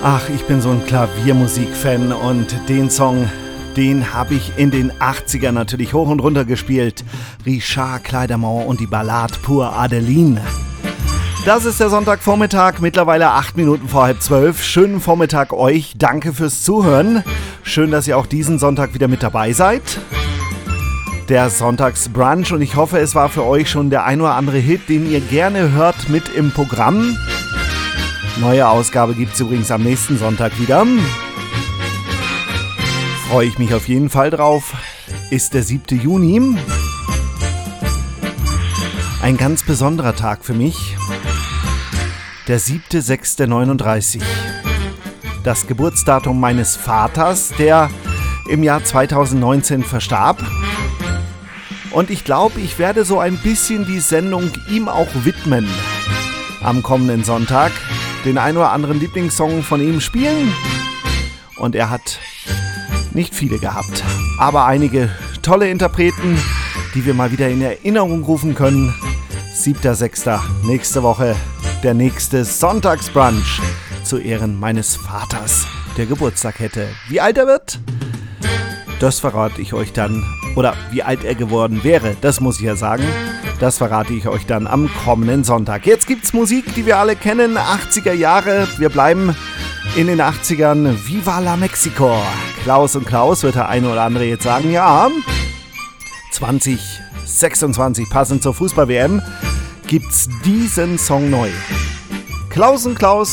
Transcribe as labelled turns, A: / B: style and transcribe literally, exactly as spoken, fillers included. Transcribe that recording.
A: Ach, ich bin so ein Klaviermusik-Fan und den Song, den habe ich in den achtzigern natürlich hoch und runter gespielt. Richard Clayderman und die Ballade Pour Adeline. Das ist der Sonntagvormittag, mittlerweile acht Minuten vor halb zwölf. Schönen Vormittag euch, danke fürs Zuhören. Schön, dass ihr auch diesen Sonntag wieder mit dabei seid. Der Sonntagsbrunch und ich hoffe, es war für euch schon der ein oder andere Hit, den ihr gerne hört, mit im Programm. Neue Ausgabe gibt es übrigens am nächsten Sonntag wieder. Freue ich mich auf jeden Fall drauf. Ist der siebte Juni. Ein ganz besonderer Tag für mich. Der siebte sechste neununddreißig. Das Geburtsdatum meines Vaters, der im Jahr zweitausendneunzehn verstarb. Und ich glaube, ich werde so ein bisschen die Sendung ihm auch widmen. Am kommenden Sonntag den ein oder anderen Lieblingssong von ihm spielen. Und er hat nicht viele gehabt, aber einige tolle Interpreten, die wir mal wieder in Erinnerung rufen können. siebter sechster nächste Woche der nächste Sonntagsbrunch zu Ehren meines Vaters, der Geburtstag hätte. Wie alt er wird? Das verrate ich euch dann. Oder wie alt er geworden wäre, das muss ich ja sagen. Das verrate ich euch dann am kommenden Sonntag. Jetzt gibt's Musik, die wir alle kennen, achtziger Jahre. Wir bleiben in den achtzigern. Viva la Mexico. Klaus und Klaus, wird der eine oder andere jetzt sagen, ja. zwanzig sechsundzwanzig, passend zur Fußball-W M, gibt's diesen Song neu. Klaus und Klaus